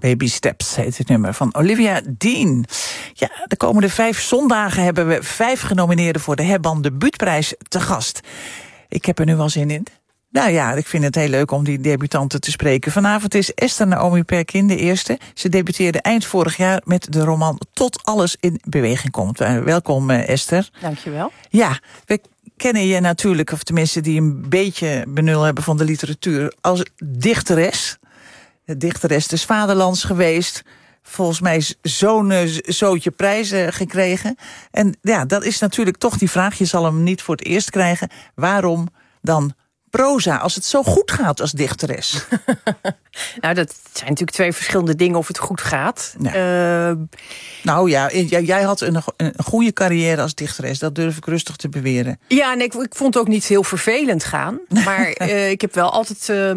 Baby Steps heet het nummer van Olivia Dean. Ja, de komende 5 zondagen hebben we 5 genomineerden voor de Hebban Debuutprijs te gast. Ik heb er nu wel zin in. Nou ja, ik vind het heel leuk om die debutanten te spreken. Vanavond is Esther Naomi Perkin de eerste. Ze debuteerde eind vorig jaar met de roman Tot alles in beweging komt. Welkom Esther. Dankjewel. Ja, we kennen je natuurlijk, of tenminste die een beetje benul hebben van de literatuur, als dichteres. De dichteres des Vaderlands geweest. Volgens mij zo'n zootje prijzen gekregen. En ja, dat is natuurlijk toch die vraag. Je zal hem niet voor het eerst krijgen. Waarom dan proza, als het zo goed gaat als dichteres? Nou, dat zijn natuurlijk 2 verschillende dingen of het goed gaat. Ja. Nou ja, jij had een goede carrière als dichteres. Dat durf ik rustig te beweren. Ja, en ik vond het ook niet heel vervelend gaan. Maar ik heb wel altijd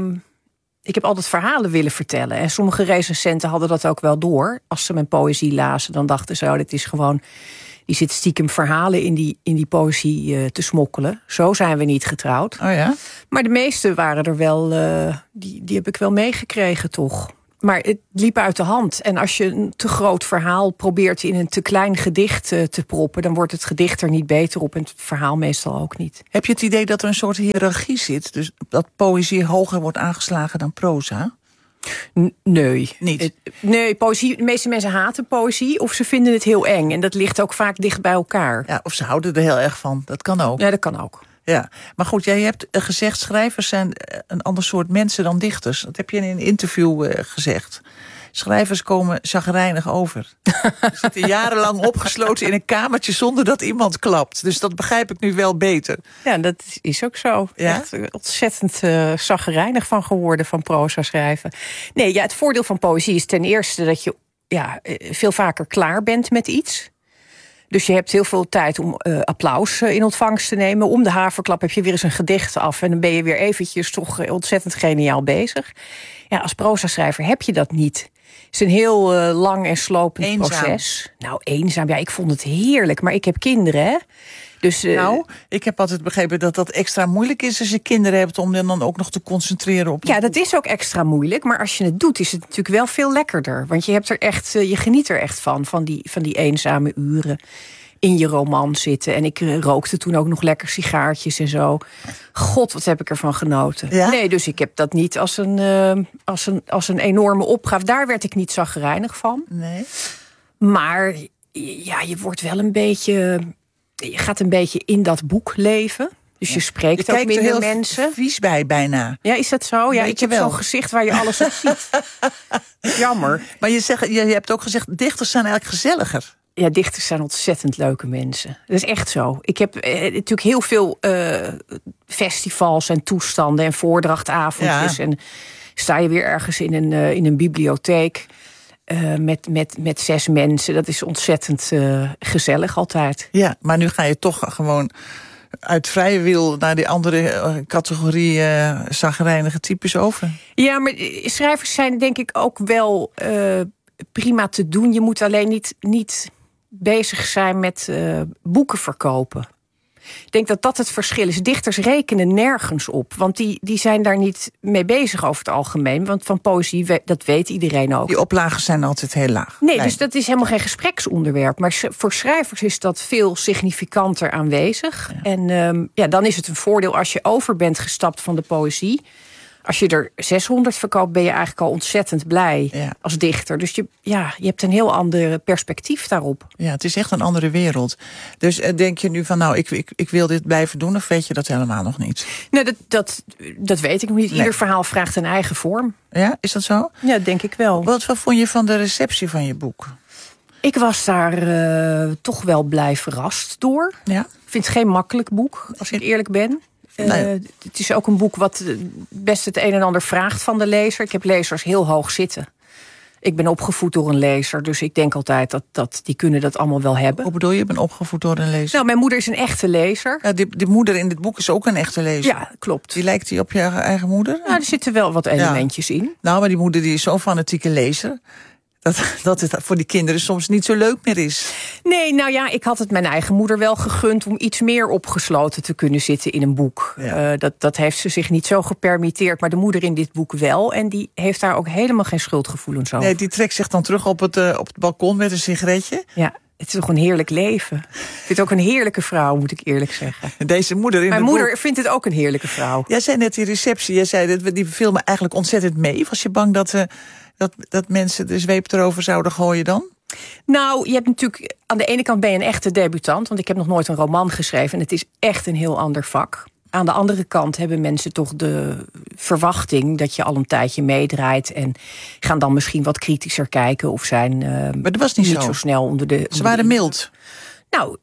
verhalen willen vertellen. En sommige recensenten hadden dat ook wel door. Als ze mijn poëzie lazen, dan dachten ze, dit is gewoon, die zit stiekem verhalen in die poëzie te smokkelen. Zo zijn we niet getrouwd. Oh ja? Maar de meeste waren er wel, die heb ik wel meegekregen toch. Maar het liep uit de hand. En als je een te groot verhaal probeert in een te klein gedicht te proppen, dan wordt het gedicht er niet beter op en het verhaal meestal ook niet. Heb je het idee dat er een soort hiërarchie zit? Dus dat poëzie hoger wordt aangeslagen dan proza? Nee. Niet? Nee, poëzie. De meeste mensen haten poëzie of ze vinden het heel eng. En dat ligt ook vaak dicht bij elkaar. Ja, of ze houden er heel erg van. Dat kan ook. Ja, dat kan ook. Ja, maar goed, jij hebt gezegd, schrijvers zijn een ander soort mensen dan dichters. Dat heb je in een interview gezegd. Schrijvers komen chagrijnig over. Ze zitten jarenlang opgesloten in een kamertje zonder dat iemand klapt. Dus dat begrijp ik nu wel beter. Ja, dat is ook zo. Ja? Echt ontzettend chagrijnig van geworden van proza schrijven. Nee, ja, het voordeel van poëzie is ten eerste dat je veel vaker klaar bent met iets. Dus je hebt heel veel tijd om applaus in ontvangst te nemen. Om de haverklap heb je weer eens een gedicht af en dan ben je weer eventjes toch ontzettend geniaal bezig. Ja, als prozaschrijver heb je dat niet. Het is een heel lang en slopend proces. Nou, eenzaam. Ja, ik vond het heerlijk, maar ik heb kinderen, hè. Dus, ik heb altijd begrepen dat dat extra moeilijk is als je kinderen hebt om dan ook nog te concentreren op. Ja, dat is ook extra moeilijk, maar als je het doet is het natuurlijk wel veel lekkerder. Want je hebt er echt, je geniet er echt van die eenzame uren in je roman zitten. En ik rookte toen ook nog lekker sigaartjes en zo. God, wat heb ik ervan genoten. Ja? Nee, dus ik heb dat niet als een enorme opgave. Daar werd ik niet chagrijnig van. Nee. Maar ja, je wordt wel een beetje, je gaat een beetje in dat boek leven. Dus je spreekt ook minder mensen. Je vies bij bijna. Ja, is dat zo? Ja, ik heb zo'n gezicht waar je alles op ziet. Jammer. Maar je hebt ook gezegd, dichters zijn eigenlijk gezelliger. Ja, dichters zijn ontzettend leuke mensen. Dat is echt zo. Ik heb natuurlijk heel veel festivals en toestanden en voordrachtavondjes. Ja. En sta je weer ergens in een bibliotheek met 6 mensen. Dat is ontzettend gezellig altijd. Ja, maar nu ga je toch gewoon uit vrije wil naar die andere categorie chagrijnige types over. Ja, maar schrijvers zijn denk ik ook wel prima te doen. Je moet alleen niet bezig zijn met boeken verkopen. Ik denk dat dat het verschil is. Dichters rekenen nergens op. Want die zijn daar niet mee bezig over het algemeen. Want van poëzie, dat weet iedereen ook. Die oplagen zijn altijd heel laag. Nee, dus dat is helemaal geen gespreksonderwerp. Maar voor schrijvers is dat veel significanter aanwezig. Ja. En dan is het een voordeel als je over bent gestapt van de poëzie. Als je er 600 verkoopt, ben je eigenlijk al ontzettend blij als dichter. Dus je hebt een heel ander perspectief daarop. Ja, het is echt een andere wereld. Dus denk je nu van, nou, ik wil dit blijven doen, of weet je dat helemaal nog niet? Nee, dat weet ik nog niet. Ieder verhaal vraagt een eigen vorm. Ja, is dat zo? Ja, denk ik wel. Wat vond je van de receptie van je boek? Ik was daar toch wel blij verrast door. Ja? Ik vind het geen makkelijk boek, als ik eerlijk ben. Nee. Het is ook een boek wat best het een en ander vraagt van de lezer. Ik heb lezers heel hoog zitten. Ik ben opgevoed door een lezer, dus ik denk altijd dat die kunnen dat allemaal wel hebben. Hoe bedoel je, ben opgevoed door een lezer? Nou, mijn moeder is een echte lezer. Ja, die moeder in dit boek is ook een echte lezer. Ja, klopt. Lijkt die op je eigen moeder? Nou, er zitten wel wat elementjes in. Nou, maar die moeder die is zo'n fanatieke lezer. dat het voor die kinderen soms niet zo leuk meer is. Nee, nou ja, ik had het mijn eigen moeder wel gegund om iets meer opgesloten te kunnen zitten in een boek. Ja. Dat heeft ze zich niet zo gepermitteerd, maar de moeder in dit boek wel. En die heeft daar ook helemaal geen schuldgevoelens over. Nee, die trekt zich dan terug op het balkon met een sigaretje. Ja, het is toch een heerlijk leven. Ik vind het ook een heerlijke vrouw, moet ik eerlijk zeggen. Deze moeder in Mijn het moeder boek. vindt het ook een heerlijke vrouw. Jij zei net die receptie, jij zei dat die viel me eigenlijk ontzettend mee. Was je bang dat mensen de zweep erover zouden gooien dan? Nou, je hebt natuurlijk, aan de ene kant ben je een echte debutant, want ik heb nog nooit een roman geschreven en het is echt een heel ander vak. Aan de andere kant hebben mensen toch de verwachting dat je al een tijdje meedraait en gaan dan misschien wat kritischer kijken of zijn Maar dat was niet zo snel onder de. Ze waren mild. Nou,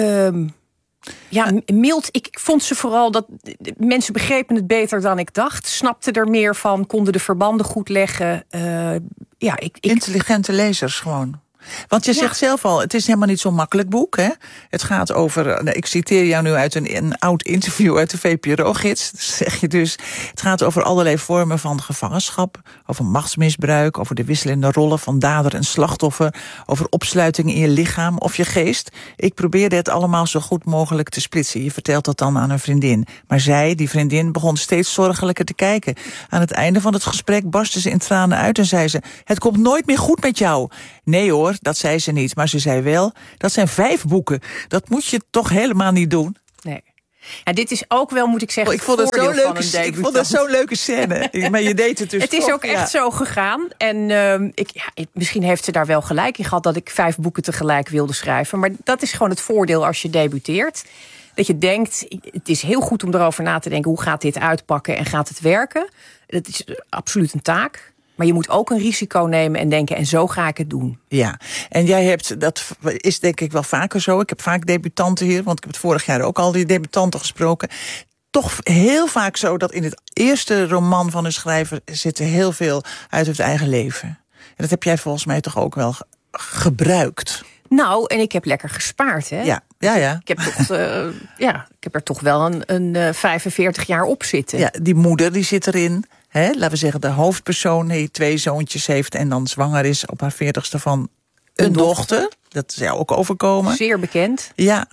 ja, mild. Ik vond ze vooral dat mensen begrepen het beter dan ik dacht, snapten er meer van, konden de verbanden goed leggen. Intelligente lezers gewoon. Want je zegt zelf al, het is helemaal niet zo'n makkelijk boek. Hè? Het gaat over, ik citeer jou nu uit een oud interview uit de VPRO-gids. Zeg je dus, het gaat over allerlei vormen van gevangenschap, over machtsmisbruik, over de wisselende rollen van dader en slachtoffer, over opsluiting in je lichaam of je geest. Ik probeerde het allemaal zo goed mogelijk te splitsen. Je vertelt dat dan aan een vriendin. Maar zij, die vriendin, begon steeds zorgelijker te kijken. Aan het einde van het gesprek barstte ze in tranen uit en zei ze, het komt nooit meer goed met jou. Nee hoor, dat zei ze niet, maar ze zei wel, dat zijn 5 boeken. Dat moet je toch helemaal niet doen? Nee. En dit is ook wel, moet ik zeggen, ik vond het zo'n leuke scène. Maar je deed het dus het is toch, ook echt zo gegaan. En misschien heeft ze daar wel gelijk in gehad dat ik 5 boeken tegelijk wilde schrijven. Maar dat is gewoon het voordeel als je debuteert. Dat je denkt, het is heel goed om erover na te denken, hoe gaat dit uitpakken en gaat het werken? Dat is absoluut een taak. Maar je moet ook een risico nemen en denken, en zo ga ik het doen. Ja, en jij hebt, dat is denk ik wel vaker zo. Ik heb vaak debutanten hier, want ik heb het vorig jaar ook al die debutanten gesproken. Toch heel vaak zo dat in het eerste roman van een schrijver zit er heel veel uit het eigen leven. En dat heb jij volgens mij toch ook wel gebruikt. Nou, en ik heb lekker gespaard, hè? Ja. Ik heb toch, ik heb er toch wel een 45 jaar op zitten. Ja, die moeder die zit erin. Hè, laten we zeggen, de hoofdpersoon die 2 zoontjes heeft en dan zwanger is op haar 40ste van een dochter. Dat is jou ook overkomen. Zeer bekend. Ja,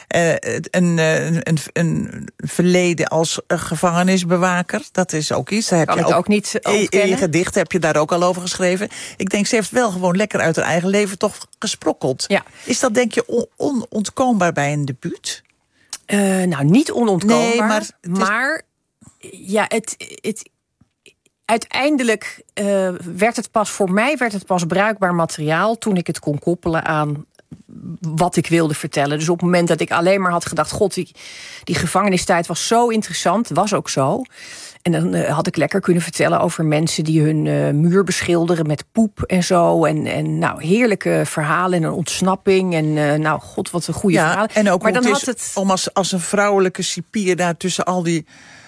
een verleden als gevangenisbewaker. Dat is ook iets. Daar heb je ook niet in je gedicht heb je daar ook al over geschreven. Ik denk, ze heeft wel gewoon lekker uit haar eigen leven toch gesprokkeld. Ja. Is dat denk je onontkoombaar bij een debuut? Nou, niet onontkoombaar. Nee, maar ja, uiteindelijk werd het pas bruikbaar materiaal toen ik het kon koppelen aan wat ik wilde vertellen. Dus op het moment dat ik alleen maar had gedacht, god, die gevangenistijd was zo interessant, was ook zo. En dan had ik lekker kunnen vertellen over mensen die hun muur beschilderen met poep en zo. En nou, heerlijke verhalen en een ontsnapping. En nou, god, wat een goede verhalen. En ook maar dan had het om als een vrouwelijke cipier daar tussen al die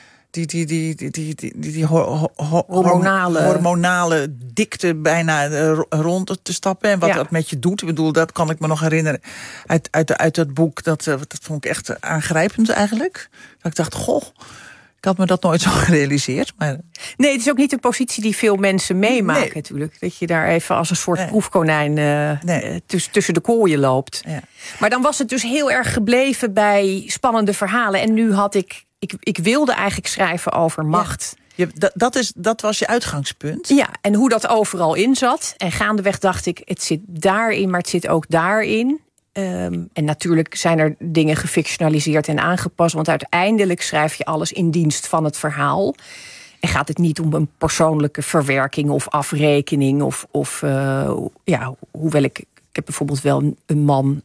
hormonale dikte bijna rond te stappen. En wat dat met je doet. Ik bedoel, dat kan ik me nog herinneren uit het boek. Dat vond ik echt aangrijpend eigenlijk. Dat ik dacht, goh, ik had me dat nooit zo gerealiseerd. Maar nee, het is ook niet een positie die veel mensen meemaken natuurlijk. Dat je daar even als een soort proefkonijn tussen de kooien loopt. Ja. Maar dan was het dus heel erg gebleven bij spannende verhalen. En nu had ik wilde eigenlijk schrijven over macht. Ja. Dat was je uitgangspunt? Ja, en hoe dat overal in zat. En gaandeweg dacht ik, het zit daarin, maar het zit ook daarin. En natuurlijk zijn er dingen gefictionaliseerd en aangepast. Want uiteindelijk schrijf je alles in dienst van het verhaal. En gaat het niet om een persoonlijke verwerking of afrekening. Hoewel ik heb bijvoorbeeld wel een man,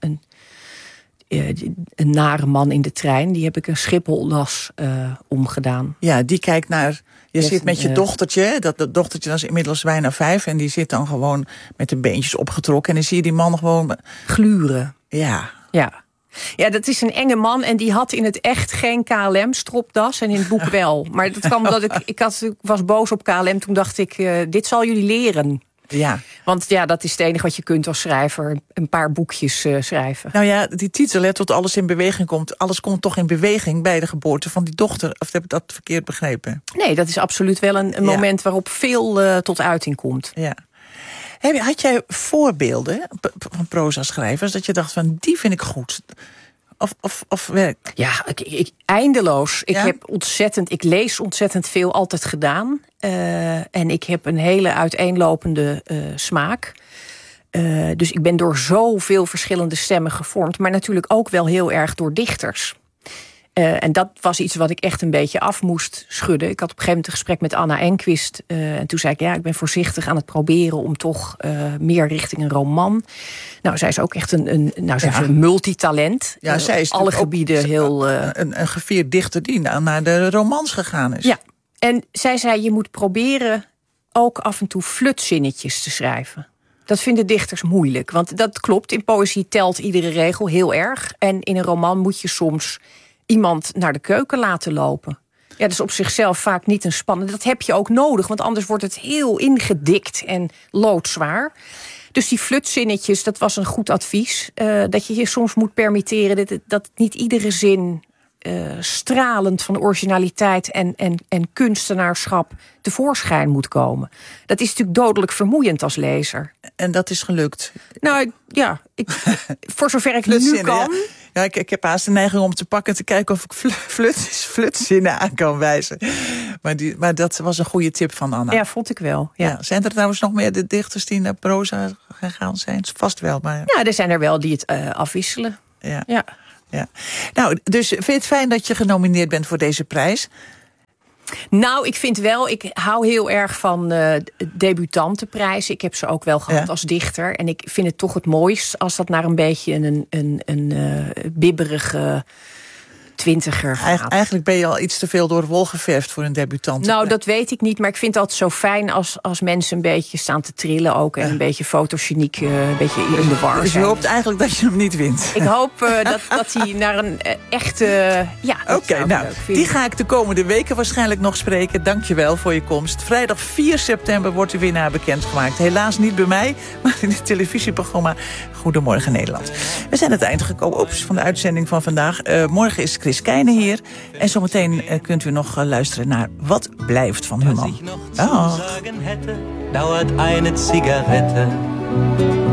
een nare man in de trein. Die heb ik een Schipholdas omgedaan. Ja, die kijkt naar. Je zit met je dochtertje. Dat dochtertje dat is inmiddels bijna 5. En die zit dan gewoon met de beentjes opgetrokken. En dan zie je die man gewoon gluren. Ja. Ja, dat is een enge man. En die had in het echt geen KLM-stropdas. En in het boek wel. Maar dat kwam omdat ik was boos op KLM. Toen dacht ik, dit zal jullie leren. Ja. Want ja, dat is het enige wat je kunt als schrijver. Een paar boekjes schrijven. Nou ja, die titel, tot alles in beweging komt. Alles komt toch in beweging bij de geboorte van die dochter. Of heb ik dat verkeerd begrepen? Nee, dat is absoluut wel een moment waarop veel tot uiting komt. Ja. Had jij voorbeelden van proza-schrijvers dat je dacht van die vind ik goed? Of werk? Ja, ik eindeloos. Ja? Ik lees ontzettend veel, altijd gedaan. En ik heb een hele uiteenlopende smaak. Dus ik ben door zoveel verschillende stemmen gevormd. Maar natuurlijk ook wel heel erg door dichters. En dat was iets wat ik echt een beetje af moest schudden. Ik had op een gegeven moment een gesprek met Anna Enquist. En toen zei ik, ik ben voorzichtig aan het proberen om toch meer richting een roman. Nou, zij is ook echt een multitalent. Ja, zij is alle gebieden heel... Een gevierd dichter die naar de romans gegaan is. Ja, en zij zei, je moet proberen ook af en toe flutzinnetjes te schrijven. Dat vinden dichters moeilijk. Want dat klopt, in poëzie telt iedere regel heel erg. En in een roman moet je soms iemand naar de keuken laten lopen. Ja, dat is op zichzelf vaak niet een spannend. Dat heb je ook nodig, want anders wordt het heel ingedikt en loodzwaar. Dus die flutzinnetjes, dat was een goed advies. Dat je je soms moet permitteren dat niet iedere zin stralend van originaliteit en kunstenaarschap tevoorschijn moet komen. Dat is natuurlijk dodelijk vermoeiend als lezer. En dat is gelukt. Nou ja, voor zover ik nu kan. Ja, ik heb haast de neiging om te pakken en te kijken of ik flutzinnen aan kan wijzen. Maar dat was een goede tip van Anna. Ja, vond ik wel. Ja. Zijn er trouwens nog meer de dichters die naar proza gegaan zijn? Vast wel, maar... Ja, er zijn er wel die het afwisselen. Ja. Nou, dus vind je het fijn dat je genomineerd bent voor deze prijs? Nou, ik vind wel, ik hou heel erg van debutantenprijzen. Ik heb ze ook wel gehad als dichter. En ik vind het toch het mooist als dat naar een beetje een bibberige twintiger gaat. Eigenlijk ben je al iets te veel door de wol geverfd voor een debutant. Nou, dat weet ik niet, maar ik vind het altijd zo fijn als mensen een beetje staan te trillen ook. En een beetje fotogeniek, een beetje in de war zijn. Dus je hoopt eigenlijk dat je hem niet wint. Ik hoop dat hij naar een echte... Oké, nou, die ga ik de komende weken waarschijnlijk nog spreken. Dank je wel voor je komst. Vrijdag 4 september wordt de winnaar bekendgemaakt. Helaas niet bij mij, maar in het televisieprogramma Goedemorgen Nederland. We zijn aan het eind gekomen van de uitzending van vandaag. Morgen is Chris Keijne hier. En zometeen kunt u nog luisteren naar Wat blijft van Human. Was ich noch zu sagen hätte, dauert eine Zigarette.